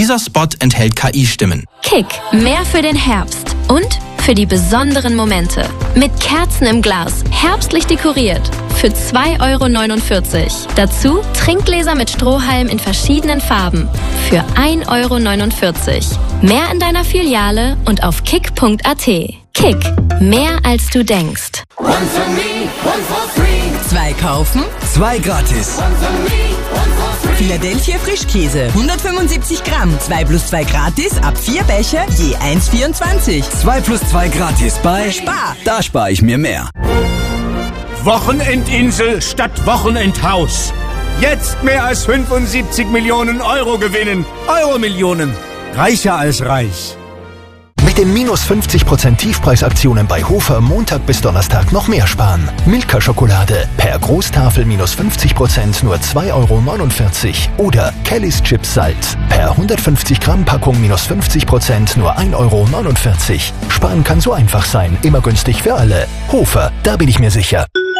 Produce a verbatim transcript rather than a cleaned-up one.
Dieser Spot enthält K I-Stimmen. Kick, mehr für den Herbst und für die besonderen Momente. Mit Kerzen im Glas, herbstlich dekoriert. Für zwei Euro neunundvierzig. Dazu Trinkgläser mit Strohhalm in verschiedenen Farben. Für ein Euro neunundvierzig. Mehr in deiner Filiale und auf kick punkt a t. Kick, mehr als du denkst. One for me, one for free. Zwei kaufen, zwei gratis. One for me, one for free. Philadelphia Frischkäse, hundertfünfundsiebzig Gramm, zwei plus zwei gratis, ab vier Becher, je eins Komma vierundzwanzig. zwei plus zwei gratis bei Spar. Da spare ich mir mehr. Wochenendinsel statt Wochenendhaus. Jetzt mehr als fünfundsiebzig Millionen Euro gewinnen. Euro-Millionen. Reicher als reich. Mit den minus fünfzig Prozent Tiefpreisaktionen bei Hofer Montag bis Donnerstag noch mehr sparen. Milka-Schokolade per Großtafel minus fünfzig Prozent nur zwei Euro neunundvierzig. Oder Kellys Chips Salz per hundertfünfzig Gramm Packung minus fünfzig Prozent nur ein Euro neunundvierzig. Sparen kann so einfach sein, immer günstig für alle. Hofer, da bin ich mir sicher.